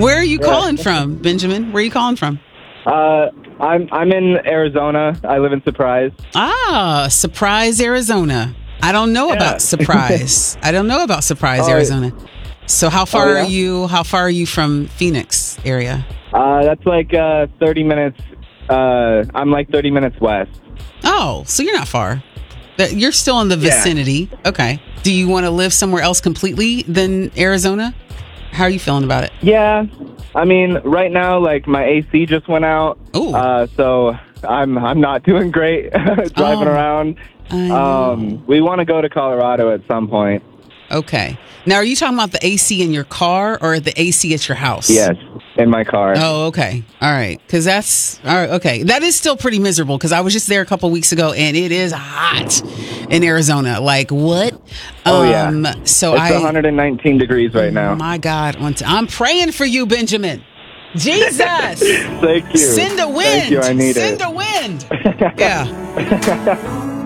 Where are you calling from, Benjamin? Where are you calling from? I'm in Arizona. I live in Surprise. Ah, Surprise, Arizona. I don't know about Surprise. Arizona. So how far are you? How far are you from Phoenix area? That's like 30 minutes. I'm like 30 minutes west. Oh, so you're not far. You're still in the vicinity. Yeah. Okay. Do you want to live somewhere else completely than Arizona? How are you feeling about it? Yeah. I mean, right now, like, my AC just went out. Ooh. So I'm not doing great driving around. We want to go to Colorado at some point. Okay. Now, are you talking about the AC in your car or the AC at your house? Yes, in my car. Oh, okay. All right. Because that's... All right, okay. That is still pretty miserable because I was just there a couple weeks ago and it is hot in Arizona. Like, what? Yeah. So it's 119 degrees right now. My God. I'm praying for you, Benjamin. Jesus. Thank you. Send a wind. Thank you. I need Send it. a wind. Yeah.